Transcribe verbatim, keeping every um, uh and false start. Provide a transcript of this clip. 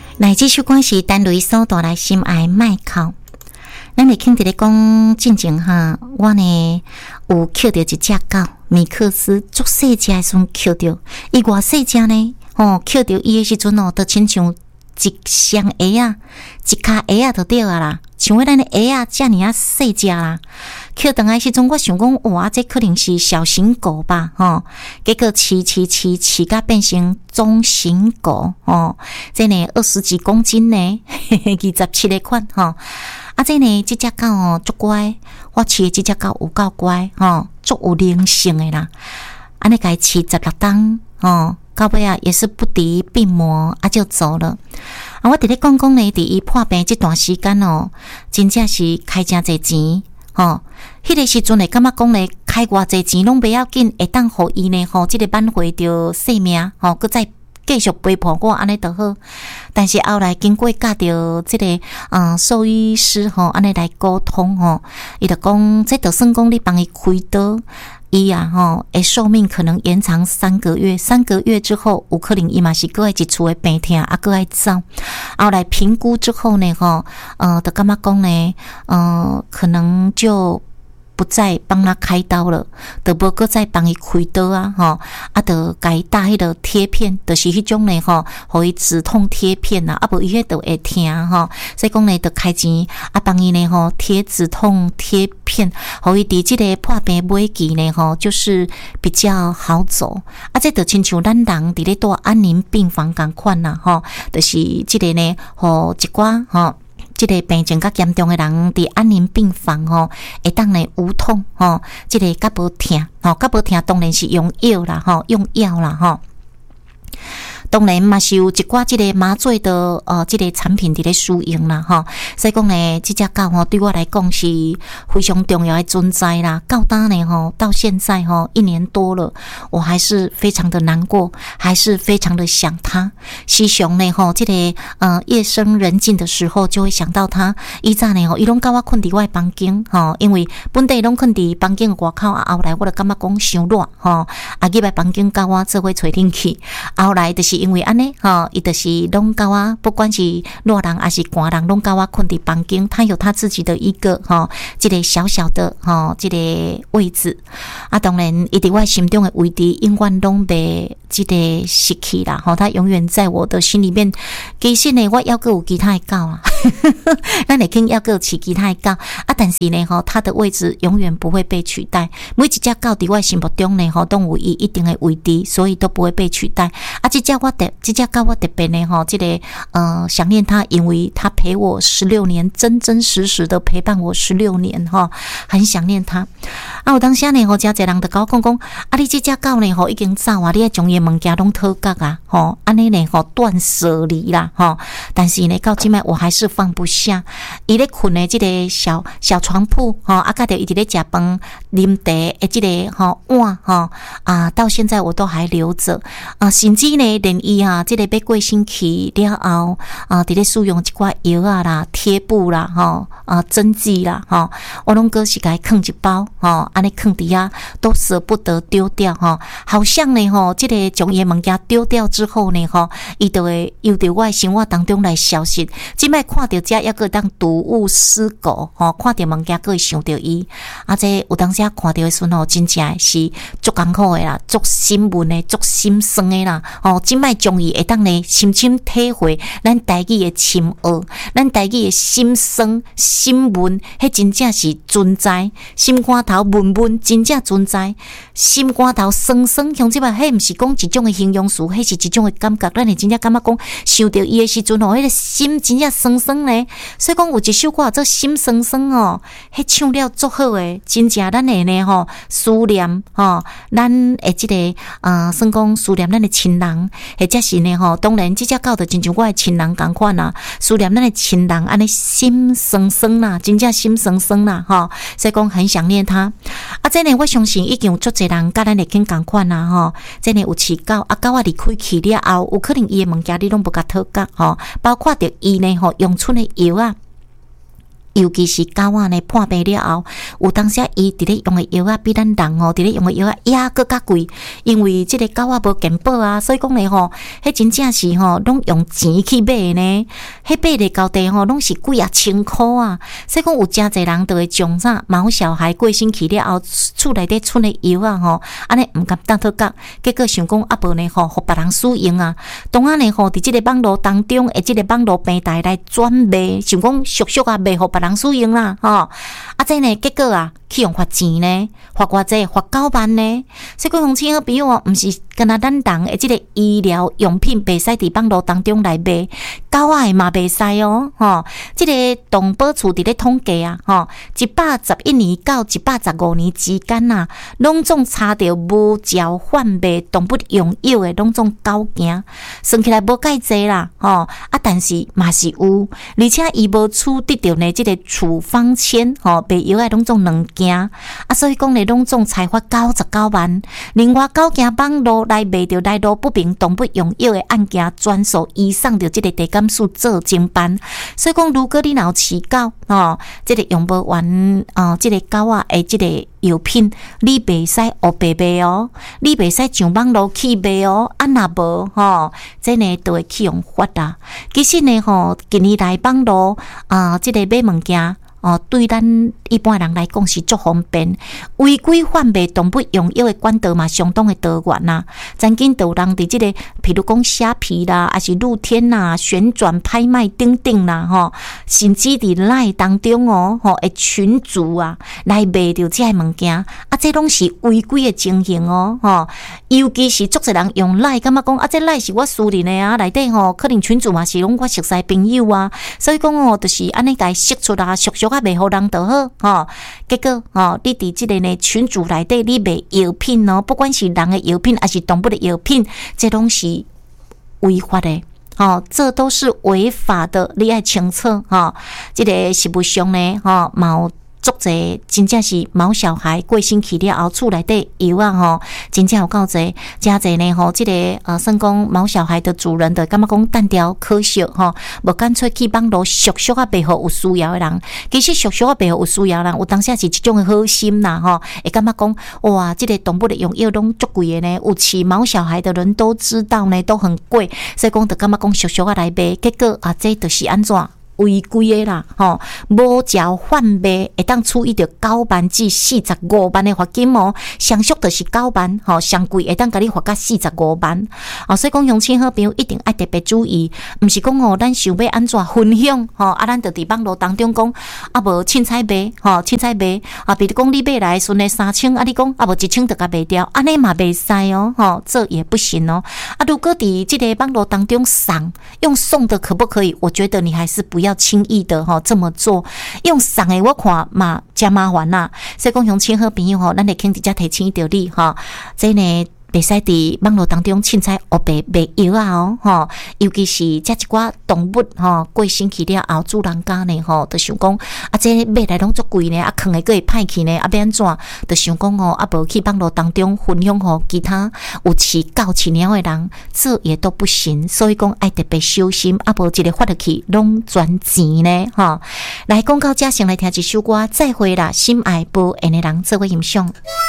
来，这首歌是单雷所带来心爱麦考。咱来听伫咧讲进前哈，我呢有捡到一只狗，米克斯足细只的时阵捡到，伊偌细只呢，吼捡到伊的时阵哦，都亲像一双鞋啊，一骹鞋啊就对啊啦，像我咱的鞋啊，遮尔啊细只啦。捡倒来时阵，我想讲，哇，这可能是小型狗吧，吼。结果饲饲饲饲甲变成中型狗，哦，这呢二十几公斤呢，二十七个款，吼。啊，这呢，这只狗哦，足乖，我饲的这只狗有够乖，吼，足有灵性的啦。安尼家饲十六档，吼，到尾啊也是不敌病魔，啊就走了。啊，我伫咧讲讲呢，伫伊破病这段时间哦，真正是开诚侪钱。吼，迄个时阵会感觉讲咧，开偌济钱拢袂要紧，会当互伊呢吼，即个挽回着性命，吼，搁再继续陪伴我安尼就好。但是后来经过甲着即个嗯兽医师吼，安尼来沟通吼，伊就讲，这就算讲你帮伊开刀。伊啊吼，诶，寿命可能延长三个月，三个月之后，有可能伊嘛是搁爱一厝诶病痛，啊，搁爱走。后来评估之后呢，吼，呃，就感觉讲呢，呃，可能就不再帮他开刀了，就无搁再帮伊开刀啊，吼，啊，就甲伊打迄个贴片，就是迄种呢，吼，互伊止痛贴片啊，啊，无伊迄就会疼吼，所以讲呢，就开钱啊，帮伊呢，吼，贴止痛贴片，互伊伫即个破病尾期呢，吼，就是比较好走啊，这就亲像咱人伫咧住安宁病房共款啦，吼，就是即个呢，互一寡吼。即个病情较严重的人伫安宁病房吼，会当呢无痛吼，即个较无疼吼，较无疼当然是用药啦吼，用药啦吼。当然嘛是有一寡即个麻醉的呃即个产品伫咧使用啦吼，所以讲呢，即只狗吼对我来讲是非常重要的存在啦。到当呢吼，到现在吼一年多了，我还是非常的难过，还是非常的想它。时常呢吼，即个呃夜深人静的时候就会想到它。以前呢吼，伊拢甲我困伫我的房间吼，因为本地拢困伫房间外口啊，后来我就感觉讲伤热吼，啊入来房间甲我做伙吹冷气，后来就是。因为安尼吼，伊就是拢甲我，不管是热人还是寒人，拢甲我困伫房间。他有他自己的一个吼，这个小小的吼，这个位置。啊，当然，伊伫我心中的位置永远拢袂这个失去啦。吼，他永远在我的心里面。其实呢，我还阁有其他的狗啦，咱会肯还阁有饲其他的狗啊，但是呢，吼，他的位置永远不会被取代。每一只狗伫我心目中呢，吼，都有伊一定的位置，所以都不会被取代。啊，这只我。这只狗我特别呢吼，这个呃想念它，因为它陪我十六年，真真实实的陪伴我十六年哈，很想念它。啊，有当时呢吼，真侪人就甲我讲讲，啊，你这只狗呢吼已经走啊，你爱将伊物件拢讨角啊，吼，安尼呢吼断舍离啦吼。但是呢，到今摆我还是放不下。伊咧困的这个小小床铺吼，啊，甲着伊伫咧食饭、啉茶的这个吼碗吼啊，到现在我都还留着啊，甚至呢连。伊啊，即、这个要过身期了后啊，伫咧使用一寡药啊啦、贴布啦、吼啊针剂啦、吼，我拢个是甲伊放一包，吼，安尼放伫遐都舍不得丢掉，吼，好像呢，吼，即、这个将伊物件丢掉之后呢，吼，伊就会由着我的生活当中来消失。即摆看到遮抑个当睹物思狗，吼，看到物件个会想到伊，啊，这有当时看到的时候，真正是足艰苦的啦，足心闷的，足心酸的啦，哦，即摆。将伊会当呢深深体会咱台语的深奥，咱台语的心酸、心闷，迄真正是存在。心肝头闷闷，真正存在。心肝头酸酸，像即摆，迄毋是讲一种的形容词，迄是一种的感觉。咱会真正感觉讲，想到伊的时阵吼，迄个心真正酸酸咧。所以讲有一首歌做心酸酸哦，迄唱了足好诶，真正咱会呢吼思念吼，咱会即、这个呃，算讲思念咱的亲人。或者是呢吼，当然，这只狗就亲像我的亲人共款啦，思念咱的亲人，安尼心酸酸啦，真正心酸酸啦，吼，所以讲很想念它。啊，这呢，我相信已经有足侪人甲咱会肯共款啦，吼，这呢有饲狗，啊，狗仔离开去了后，有可能伊的物件你拢无甲讨角，吼，包括着伊呢吼用出的药啊。 尤其是狗仔呢破病了后，有当时伊伫咧用的药啊，比咱人吼伫咧用的药啊也搁较贵，因为即个狗仔无健保啊，所以讲咧吼，迄真正是吼，拢用钱去买呢，迄买的到地吼，拢是几啊千箍啊，所以讲有真侪人都会将啥毛小孩过身去了后，厝内底剩的药啊吼，安尼毋甘当讨角，结果想讲啊无呢吼，互别人使用啊，当然呢吼，伫即个网络当中，诶，即个网络平台来转卖，想讲俗俗啊卖互别人使用啦，吼，啊，这呢结果啊，去用罚钱呢，罚偌济，罚九万呢，所以讲乡亲好朋友哦，毋是干那咱人诶，即个医疗用品袂使伫网络当中来卖，狗仔嘛袂使哦，吼，即个动保处伫咧统计啊，吼，一百十一年到一百十五年之间啊，拢总查到无照贩卖动物用药诶，拢总九件，算起来无介济啦，吼，啊，但是嘛是有，而且伊无处得到呢，即个处方签，吼，卖药诶，拢总两件，啊，所以讲咧，拢总裁罚九十九万，另外九件网络来卖着来路不明动物用药诶案件，转属移送着即个地检署做侦办，所以讲，如果你若有饲狗，吼，即个用无完，哦，即个狗仔诶，即个药品，你袂使黑白卖哦，你袂使上网络去卖哦，啊若无吼，这呢都会去用法啦。其实呢吼，近年来网络啊，即个买物件。哦，对咱一般人来讲是足方便，违规贩卖动物用药的管道嘛，相当的多元呐。曾经有人伫即个，譬如讲虾皮啦，还是露天啦、旋转拍卖等等啦，吼，甚至伫赖当中哦，吼，诶群主啊来卖着这物件，啊，这拢是违规的情形哦，吼。尤其是足侪人用赖，感觉讲啊，这赖是我私人的啊，内底吼，可能群主嘛是拢我熟悉朋友啊，所以讲哦，就是安尼甲伊释出啊，熟熟。啊，卖互人就好，吼。结果，吼，你伫即个呢群组内底，你卖药品哦，不管是人的药品还是动物的药品，这拢是违法的，吼，这都是违法的，你爱清楚，吼。即个实务上呢，吼，毛。足侪真正是毛小孩过身去了后，厝内底药啊吼，真正有够侪，真侪呢吼，即、这个呃，算讲毛小孩的主人的，感觉讲单调可惜吼，无干脆去网络俗俗啊卖互有需要的人。其实俗俗啊卖互有需要的人，有当时是一种的好心啦吼，会感觉讲哇，即、这个动物的用药拢足贵的呢，有饲毛小孩的人都知道呢，都很贵，所以讲就感觉讲俗俗啊来卖，结果啊，这就是安怎？违规的啦，吼，无照贩卖会当处以着九万至四十五万的罚金哦，上俗就是九万，吼，上贵会当甲你罚到四十五万，哦，所以讲乡亲好朋友一定爱特别注意，毋是讲吼，咱想要安怎分享，吼，啊，咱就伫网络当中讲，啊，无凊彩卖，吼，凊彩卖，啊，比如讲你买来顺的三千，啊，你讲啊，无一千就甲卖掉，安尼嘛袂使哦，吼，这也不行哦，啊，如果伫即个网络当中送，用送的可不可以？我觉得你还是不要。轻易的哈这么做，用送的我看嘛真麻烦啦。所以讲乡亲好朋友吼，咱来肯直接提醒着你哈，这呢。袂使伫网络当中凊彩黑白卖药啊哦，吼，尤其是遮一寡动物吼过身去了后，主人家呢吼，就想讲啊，这买来拢足贵呢，啊，囥的个会歹去呢，啊，要安怎？就想讲哦，啊，无去网络当中分享吼，其他有饲狗饲猫的人，这也都不行。所以讲爱特别小心，啊，无一个发落去拢赚钱呢，吼。来广告遮先来听一首歌，再会啦，心爱无缘的人做伙欣赏。